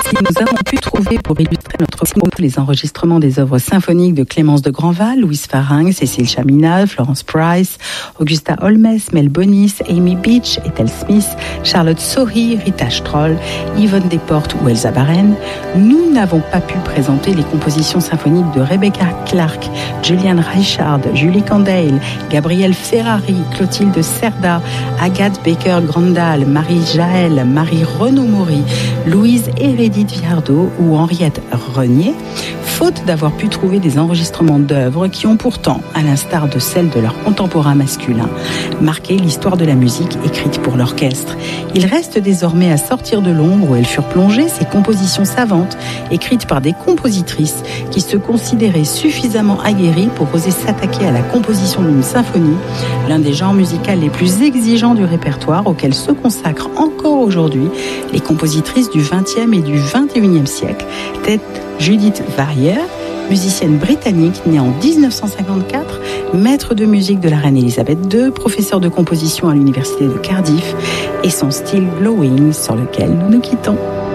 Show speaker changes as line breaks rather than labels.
Si nous avons pu trouver pour illustrer notre propos les enregistrements des œuvres symphoniques de Clémence de Grandval, Louise Faringue, Cécile Chaminade, Florence Price, Augusta Holmes, Mel Bonis, Amy Beach, Ethel Smith, Charlotte Sohi, Rita Stroll, Yvonne Desportes ou Elsa Baren, nous n'avons pas pu présenter les compositions symphoniques de Rebecca Clark, Julian Reichard, Julie Candale, Gabrielle Ferrari, Clotilde Cerda, Agathe Baker-Grandal, Marie Jaël, Marie Renaud-Maury, Louise Hérédith Viardot ou Henriette Renier, faute d'avoir pu trouver des enregistrements d'œuvres qui ont pourtant, à l'instar de celles de leurs contemporains masculins, marqué l'histoire de la musique écrite pour l'orchestre. Il reste désormais à sortir de l'ombre où elles furent plongées ces compositions savantes, écrites par des compositrices qui se considéraient suffisamment aguerries pour oser s'attaquer à la composition d'une symphonie, l'un des genres musicaux les plus exigeants du répertoire auquel se consacrent encore aujourd'hui les compositrices du XXe et du XXIe siècle, telle Judith Warrier, musicienne britannique née en 1954, maître de musique de la reine Elisabeth II, professeur de composition à l'université de Cardiff, et son style glowing sur lequel nous nous quittons.